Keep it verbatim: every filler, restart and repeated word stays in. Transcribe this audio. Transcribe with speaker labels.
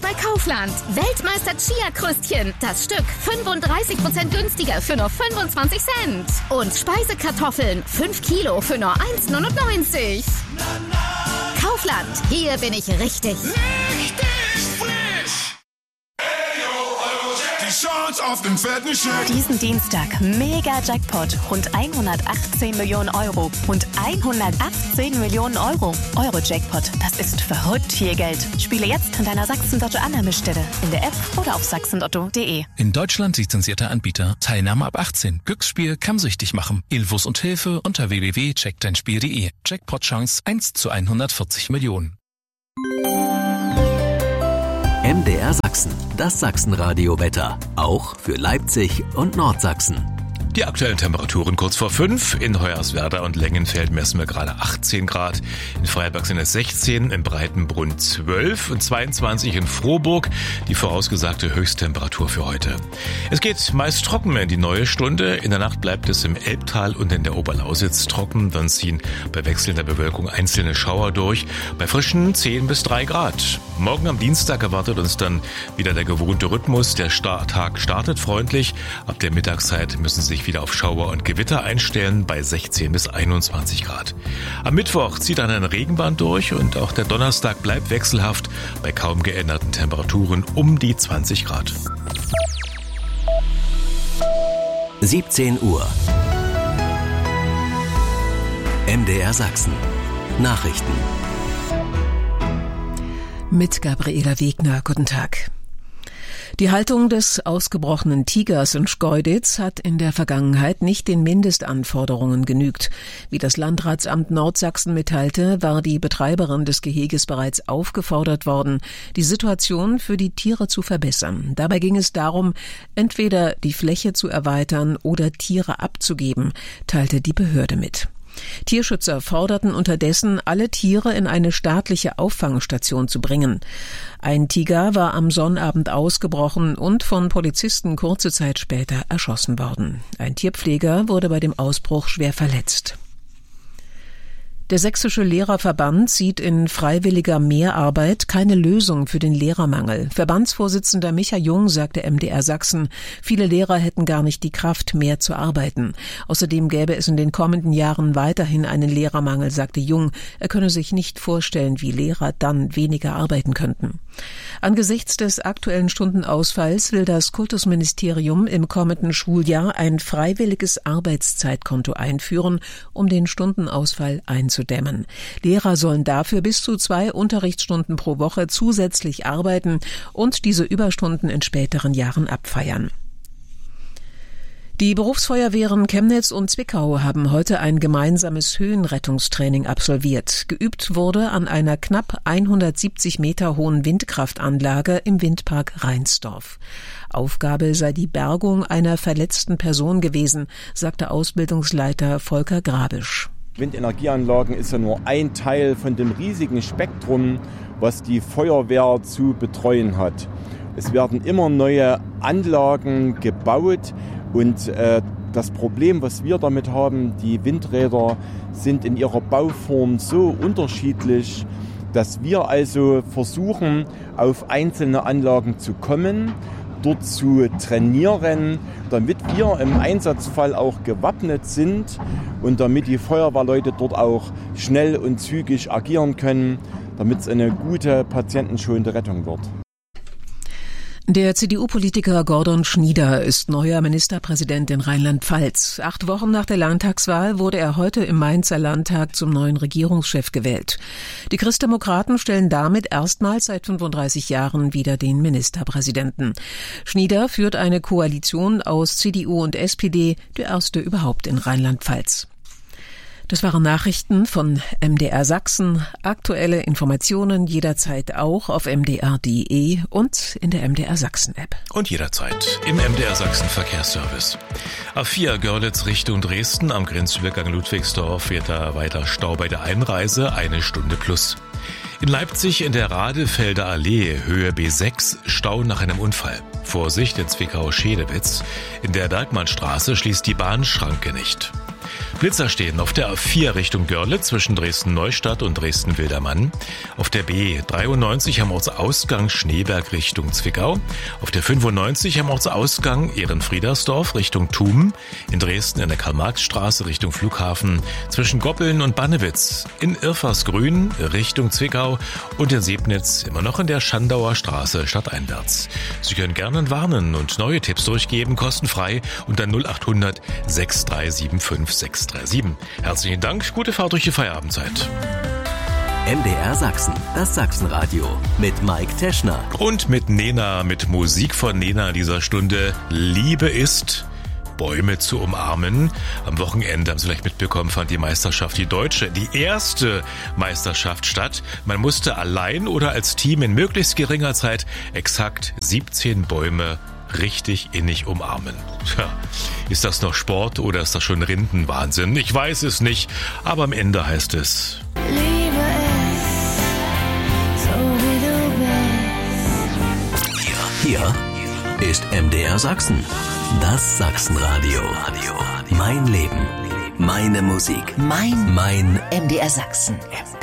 Speaker 1: bei Kaufland. Weltmeister Chia-Krüstchen. Das Stück fünfunddreißig Prozent günstiger für nur fünfundzwanzig Cent. Und Speisekartoffeln. fünf Kilo für nur eins neunundneunzig. Kaufland. Hier bin ich richtig.
Speaker 2: Richtig frisch. Die Chance auf den fetten Scheck.
Speaker 3: Diesen Dienstag Mega-Jackpot. Rund hundertachtzehn Millionen Euro. Rund hundertachtzehn Millionen Euro. Euro-Jackpot. Das ist verrückt viel Geld. Spiele jetzt an deiner Sachsen-Lotto-Annahmestelle. In der App oder auf sachsenlotto punkt de.
Speaker 4: In Deutschland lizenzierter Anbieter. Teilnahme ab achtzehn. Glücksspiel kann süchtig machen. Infos und Hilfe unter w w w punkt check dein spiel punkt de. Jackpot-Chance eins zu hundertvierzig Millionen.
Speaker 5: M D R Sachsen, das Sachsenradio-Wetter. Auch für Leipzig und Nordsachsen.
Speaker 6: Die aktuellen Temperaturen kurz vor fünf. In Hoyerswerda und Lengenfeld messen wir gerade achtzehn Grad. In Freiberg sind es sechzehn, in Breitenbrunn zwölf und zweiundzwanzig in Frohburg. Die vorausgesagte Höchsttemperatur für heute. Es geht meist trocken in die neue Stunde. In der Nacht bleibt es im Elbtal und in der Oberlausitz trocken. Dann ziehen bei wechselnder Bewölkung einzelne Schauer durch. Bei frischen zehn bis drei Grad. Morgen am Dienstag erwartet uns dann wieder der gewohnte Rhythmus. Der Tag startet freundlich. Ab der Mittagszeit müssen sich wieder auf Schauer und Gewitter einstellen bei sechzehn bis einundzwanzig Grad. Am Mittwoch zieht dann ein Regenband durch und auch der Donnerstag bleibt wechselhaft bei kaum geänderten Temperaturen um die zwanzig Grad.
Speaker 5: siebzehn Uhr. M D R Sachsen. Nachrichten.
Speaker 7: Mit Gabriela Wegner. Guten Tag. Die Haltung des ausgebrochenen Tigers in Schkeuditz hat in der Vergangenheit nicht den Mindestanforderungen genügt. Wie das Landratsamt Nordsachsen mitteilte, war die Betreiberin des Geheges bereits aufgefordert worden, die Situation für die Tiere zu verbessern. Dabei ging es darum, entweder die Fläche zu erweitern oder Tiere abzugeben, teilte die Behörde mit. Tierschützer forderten unterdessen, alle Tiere in eine staatliche Auffangstation zu bringen. Ein Tiger war am Sonnabend ausgebrochen und von Polizisten kurze Zeit später erschossen worden. Ein Tierpfleger wurde bei dem Ausbruch schwer verletzt. Der Sächsische Lehrerverband sieht in freiwilliger Mehrarbeit keine Lösung für den Lehrermangel. Verbandsvorsitzender Micha Jung sagte M D R Sachsen, viele Lehrer hätten gar nicht die Kraft, mehr zu arbeiten. Außerdem gäbe es in den kommenden Jahren weiterhin einen Lehrermangel, sagte Jung. Er könne sich nicht vorstellen, wie Lehrer dann weniger arbeiten könnten. Angesichts des aktuellen Stundenausfalls will das Kultusministerium im kommenden Schuljahr ein freiwilliges Arbeitszeitkonto einführen, um den Stundenausfall einzudämmen. Lehrer sollen dafür bis zu zwei Unterrichtsstunden pro Woche zusätzlich arbeiten und diese Überstunden in späteren Jahren abfeiern. Die Berufsfeuerwehren Chemnitz und Zwickau haben heute ein gemeinsames Höhenrettungstraining absolviert. Geübt wurde an einer knapp hundertsiebzig Meter hohen Windkraftanlage im Windpark Rheinsdorf. Aufgabe sei die Bergung einer verletzten Person gewesen, sagte Ausbildungsleiter Volker Grabisch.
Speaker 8: Windenergieanlagen ist ja nur ein Teil von dem riesigen Spektrum, was die Feuerwehr zu betreuen hat. Es werden immer neue Anlagen gebaut und äh, das Problem, was wir damit haben, die Windräder sind in ihrer Bauform so unterschiedlich, dass wir also versuchen, auf einzelne Anlagen zu kommen, dort zu trainieren, damit wir im Einsatzfall auch gewappnet sind und damit die Feuerwehrleute dort auch schnell und zügig agieren können, damit es eine gute, patientenschonende Rettung wird.
Speaker 7: Der C D U-Politiker Gordon Schnieder ist neuer Ministerpräsident in Rheinland-Pfalz. Acht Wochen nach der Landtagswahl wurde er heute im Mainzer Landtag zum neuen Regierungschef gewählt. Die Christdemokraten stellen damit erstmals seit fünfunddreißig Jahren wieder den Ministerpräsidenten. Schnieder führt eine Koalition aus C D U und S P D, die erste überhaupt in Rheinland-Pfalz. Das waren Nachrichten von M D R Sachsen. Aktuelle Informationen jederzeit auch auf m d r punkt d e und in der M D R Sachsen App.
Speaker 6: Und jederzeit im M D R Sachsen Verkehrsservice. A vier Görlitz Richtung Dresden am Grenzübergang Ludwigsdorf wird da weiter Stau bei der Einreise, eine Stunde plus. In Leipzig in der Radefelder Allee, Höhe B sechs, Stau nach einem Unfall. Vorsicht in Zwickau-Schedewitz. In der Bergmannstraße schließt die Bahnschranke nicht. Blitzer stehen auf der A vier Richtung Görlitz zwischen Dresden-Neustadt und Dresden-Wildermann. Auf der B dreiundneunzig am Ortsausgang Schneeberg Richtung Zwickau. Auf der fünfundneunzig am Ortsausgang Ehrenfriedersdorf Richtung Thum. In Dresden in der Karl-Marx-Straße Richtung Flughafen. Zwischen Goppeln und Bannewitz. In Irfarsgrün Richtung Zwickau. Und in Sebnitz immer noch in der Schandauer Straße stadteinwärts. Sie können gerne warnen und neue Tipps durchgeben, kostenfrei unter null acht hundert sechs drei sieben fünf sechs drei sieben. Herzlichen Dank, gute Fahrt durch die Feierabendzeit.
Speaker 5: M D R Sachsen, das Sachsenradio mit Mike Teschner.
Speaker 6: Und mit Nena, mit Musik von Nena in dieser Stunde. Liebe ist Bäume zu umarmen. Am Wochenende, haben Sie vielleicht mitbekommen, fand die Meisterschaft, die deutsche, die erste Meisterschaft statt. Man musste allein oder als Team in möglichst geringer Zeit exakt siebzehn Bäume richtig innig umarmen. Tja, ist das noch Sport oder ist das schon Rindenwahnsinn? Ich weiß es nicht, aber am Ende heißt es:
Speaker 9: Liebe ist so wie du bist.
Speaker 5: Hier ist M D R Sachsen, das Sachsenradio. Mein Leben, meine Musik,
Speaker 10: Mein
Speaker 5: mein
Speaker 10: M D R Sachsen.